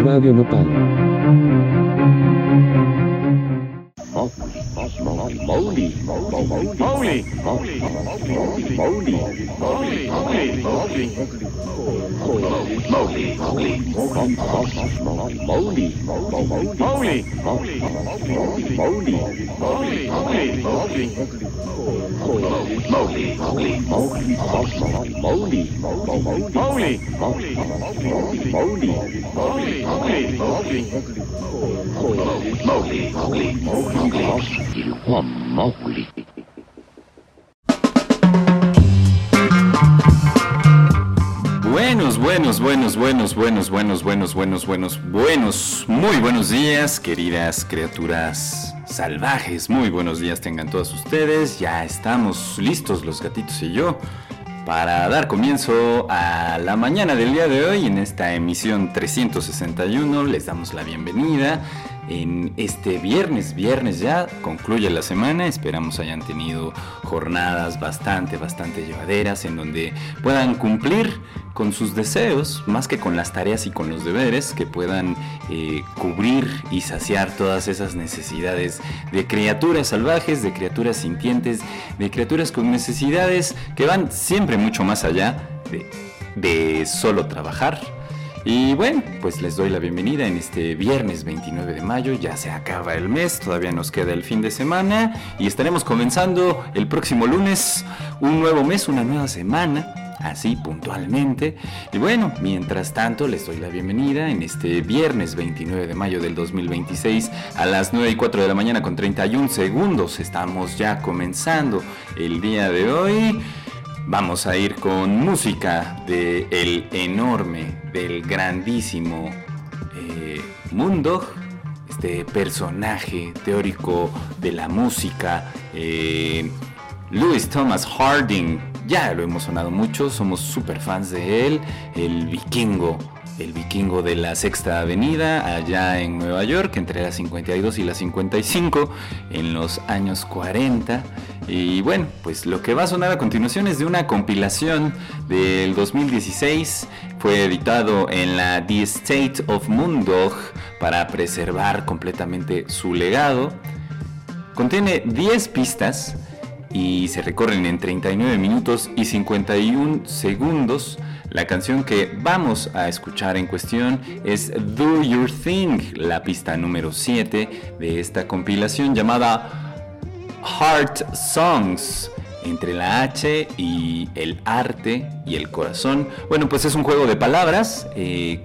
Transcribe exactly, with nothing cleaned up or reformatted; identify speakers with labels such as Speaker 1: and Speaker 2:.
Speaker 1: Radio Nopal.
Speaker 2: Mowgli, Mowgli, Mowgli, Mowgli, Mowgli, Mowgli, Mowgli, Mowgli, Mowgli, Mowgli.
Speaker 3: Buenos, buenos, buenos, buenos, buenos, buenos, buenos, buenos, buenos, buenos, muy buenos días, queridas criaturas salvajes, muy buenos días tengan todos ustedes. Ya estamos listos los gatitos y yo para dar comienzo a la mañana del día de hoy en esta emisión trescientos sesenta y uno. Les damos la bienvenida en este viernes, viernes ya concluye la semana. Esperamos hayan tenido jornadas bastante, bastante llevaderas en donde puedan cumplir con sus deseos, más que con las tareas y con los deberes, que puedan eh, cubrir y saciar todas esas necesidades de criaturas salvajes, de criaturas sintientes, de criaturas con necesidades que van siempre mucho más allá de, de solo trabajar. Y bueno, pues les doy la bienvenida en este viernes veintinueve de mayo, ya se acaba el mes, todavía nos queda el fin de semana y estaremos comenzando el próximo lunes un nuevo mes, una nueva semana, así puntualmente. Y bueno, mientras tanto les doy la bienvenida en este viernes veintinueve de mayo del dos mil veintiséis a las nueve y cuatro de la mañana con treinta y un segundos, estamos ya comenzando el día de hoy. Vamos a ir con música del enorme, del grandísimo eh, Moondog, este personaje teórico de la música, eh, Louis Thomas Harding. Ya lo hemos sonado mucho, somos super fans de él, el vikingo, el vikingo de la Sexta Avenida, allá en Nueva York, entre la cincuenta y dos y la cincuenta y cinco, en los años cuarenta. Y bueno, pues lo que va a sonar a continuación es de una compilación del dos mil dieciséis. Fue editado en la The Estate of Moondog para preservar completamente su legado. Contiene diez pistas y se recorren en treinta y nueve minutos y cincuenta y un segundos. La canción que vamos a escuchar en cuestión es Do Your Thing, la pista número siete de esta compilación llamada Heart Songs, entre la H y el arte y el corazón. Bueno, pues es un juego de palabras, eh,